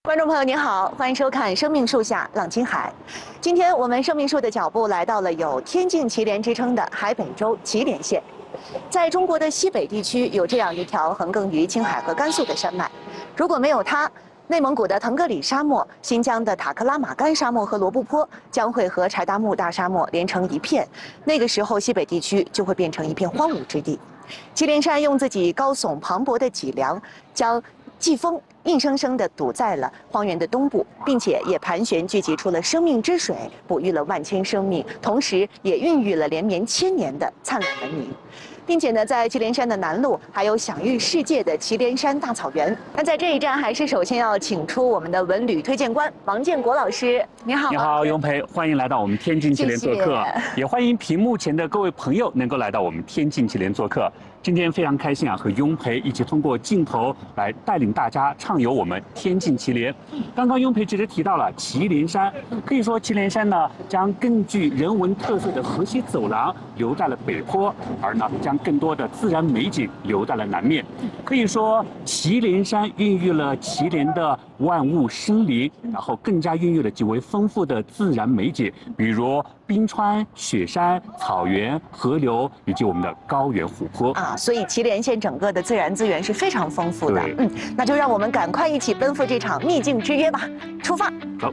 观众朋友您好，欢迎收看《生命树下浪青海》。今天我们生命树的脚步来到了有“天境祁连”之称的海北州祁连县。在中国的西北地区，有这样一条横亘于青海和甘肃的山脉。如果没有它，内蒙古的腾格里沙漠、新疆的塔克拉玛干沙漠和罗布泊将会和柴达木大沙漠连成一片。那个时候，西北地区就会变成一片荒芜之地。祁连山用自己高耸磅礴的脊梁，将季风硬生生地堵在了荒原的东部，并且也盘旋聚集出了生命之水，哺育了万千生命，同时也孕育了连绵千年的灿烂文明。并且呢，在祁连山的南麓还有享誉世界的祁连山大草原。那在这一站，还是首先要请出我们的文旅推荐官王建国老师。你好， 你好，雍培，欢迎来到我们天境祁连做客，也欢迎屏幕前的各位朋友能够来到我们天境祁连做客。今天非常开心啊，和雍培一起通过镜头来带领大家畅游我们天境祁连。刚刚雍培直接提到了祁连山，可以说祁连山呢将更具人文特色的河西走廊留在了北坡，而呢将更多的自然美景留在了南面。可以说祁连山孕育了祁连的万物生灵，然后更加孕育了极为丰富的自然美景，比如冰川、雪山、草原、河流以及我们的高原湖泊啊。所以祁连县整个的自然资源是非常丰富的。那就让我们赶快一起奔赴这场秘境之约吧，出发。 走。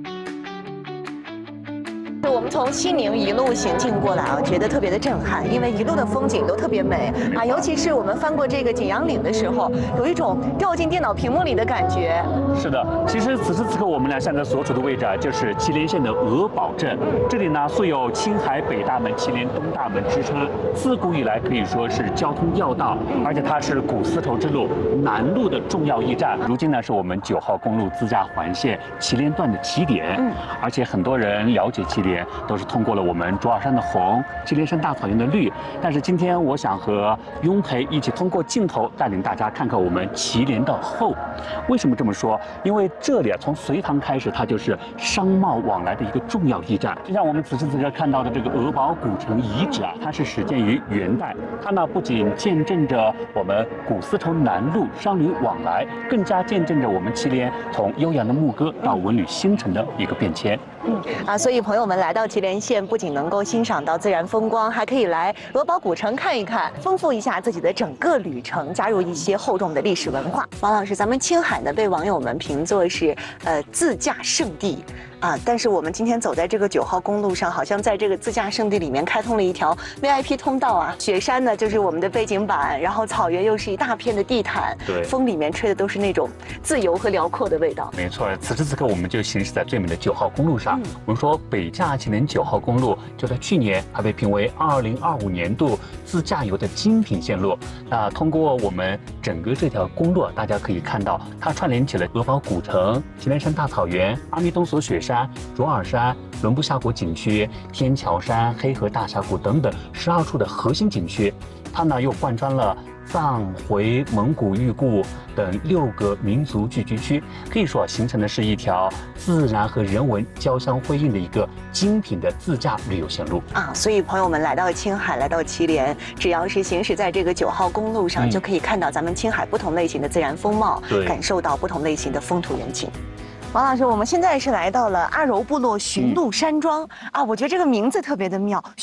我们从西宁一路行进过来啊，觉得特别的震撼，因为一路的风景都特别美啊，尤其是我们翻过这个景阳岭的时候，有一种掉进电脑屏幕里的感觉。 是的，其实此时此刻我们俩现在所处的位置啊，就是祁连县的鹅堡镇。这里呢素有青海北大门、祁连东大门之称，自古以来可以说是交通要道，而且它是古丝绸之路南路的重要驿站。如今呢是我们9号公路自驾环线祁连段的起点。而且很多人了解祁连都是通过了我们卓尔山的红、祁连山大草原的绿，但是今天我想和雍培一起通过镜头带领大家看看我们祁连的后。为什么这么说？因为这里啊，从隋唐开始，它就是商贸往来的一个重要驿站。就像我们此时此刻看到的这个鹅堡古城遗址啊，它是始建于元代，它呢不仅见证着我们古丝绸南路商旅往来，更加见证着我们祁连从悠扬的牧歌到文旅星辰的一个变迁。 所以朋友们来到祁连县，不仅能够欣赏到自然风光，还可以来鹅堡古城看一看，丰富一下自己的整个旅程，加入一些厚重的历史文化。王老师，咱们青海呢被网友们评作是自驾圣地啊，但是我们今天走在这个9号公路上，好像在这个自驾圣地里面开通了一条 VIP 通道啊。雪山呢就是我们的背景板，然后草原又是一大片的地毯， 对， 风里面吹的都是那种自由和辽阔的味道。 没错，此时此刻我们就行驶在最美的9号公路上。我们说北驾祁连9号公路就在去年还被评为2025年度自驾游的精品线路。那通过我们整个这条公路，大家可以看到它串联起了鹅堡古城、祁连山大草原、阿弥东索雪山、卓尔山、伦布夏国景区、天桥山、黑河大峡谷等等12处的核心景区。它呢又贯穿了藏、回、蒙古、裕固等6个民族聚居区，可以说形成的是一条自然和人文交相辉映的一个精品的自驾旅游线路啊。所以朋友们来到青海，来到祁连，只要是行驶在这个9号公路上，就可以看到咱们青海不同类型的自然风貌，感受到不同类型的风土人情。王老师，我们现在是来到了阿柔部落驯鹿山庄啊，我觉得这个名字特别的妙。